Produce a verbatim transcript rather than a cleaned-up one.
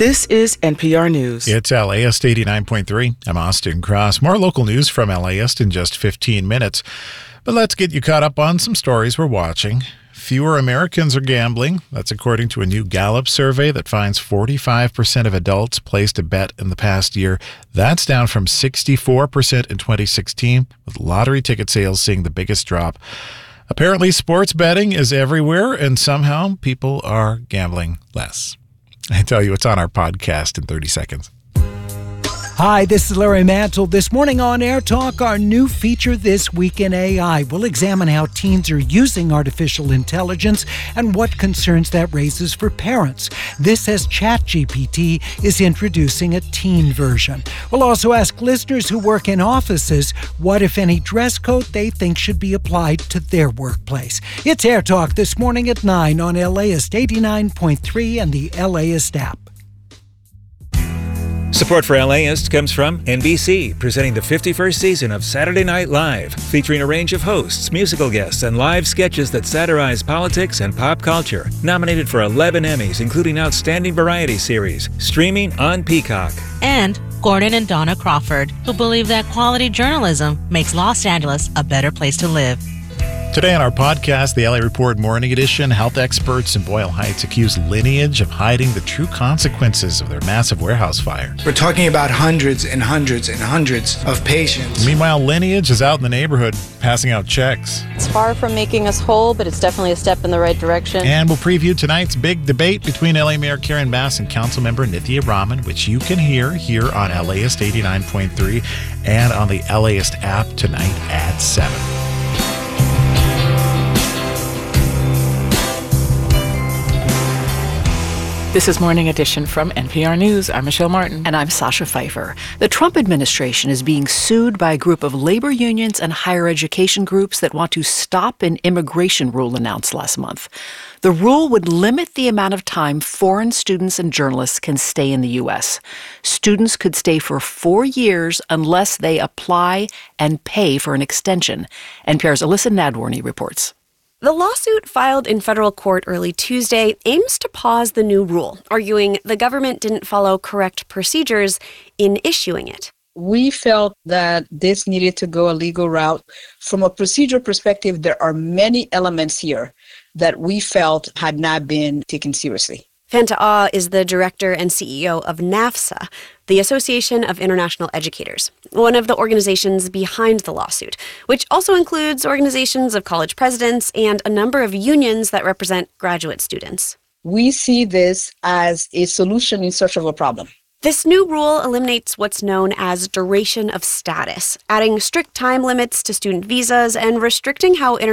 This is N P R News. It's LAist eighty-nine point three. I'm Austin Cross. More local news from LAist in just fifteen minutes. But let's get you caught up on some stories we're watching. Fewer Americans are gambling. That's according to a new Gallup survey that finds forty-five percent of adults placed a bet in the past year. That's down from sixty-four percent in twenty sixteen, with lottery ticket sales seeing the biggest drop. Apparently, sports betting is everywhere, and somehow people are gambling less. I tell you, it's on our podcast in thirty seconds. Hi, this is Larry Mantle. This morning on Air Talk, our new feature, This Week in A I. We'll examine how teens are using artificial intelligence and what concerns that raises for parents. This as ChatGPT is introducing a teen version. We'll also ask listeners who work in offices what, if any, dress code they think should be applied to their workplace. It's Air Talk this morning at nine on LAist eighty-nine point three and the LAist app. Support for LAist comes from N B C, presenting the fifty-first season of Saturday Night Live, featuring a range of hosts, musical guests, and live sketches that satirize politics and pop culture. Nominated for eleven Emmys, including Outstanding Variety Series, streaming on Peacock. And Gordon and Donna Crawford, who believe that quality journalism makes Los Angeles a better place to live. Today on our podcast, the L A Report Morning Edition, health experts in Boyle Heights accuse Lineage of hiding the true consequences of their massive warehouse fire. We're talking about hundreds and hundreds and hundreds of patients. Meanwhile, Lineage is out in the neighborhood passing out checks. It's far from making us whole, but it's definitely a step in the right direction. And we'll preview tonight's big debate between L A Mayor Karen Bass and Councilmember Nithya Raman, which you can hear here on LAist eighty-nine point three and on the LAist app tonight at seven. This is Morning Edition from N P R News. I'm Michelle Martin. And I'm Sasha Pfeiffer. The Trump administration is being sued by a group of labor unions and higher education groups that want to stop an immigration rule announced last month. The rule would limit the amount of time foreign students and journalists can stay in the U S. Students could stay for four years unless they apply and pay for an extension. N P R's Alyssa Nadworny reports. The lawsuit filed in federal court early Tuesday aims to pause the new rule, arguing the government didn't follow correct procedures in issuing it. We felt that this needed to go a legal route. From a procedure perspective, there are many elements here that we felt had not been taken seriously. Fanta Ah is the director and C E O of NAFSA, the Association of International Educators, one of the organizations behind the lawsuit, which also includes organizations of college presidents and a number of unions that represent graduate students. We see this as a solution in search of a problem. This new rule eliminates what's known as duration of status, adding strict time limits to student visas and restricting how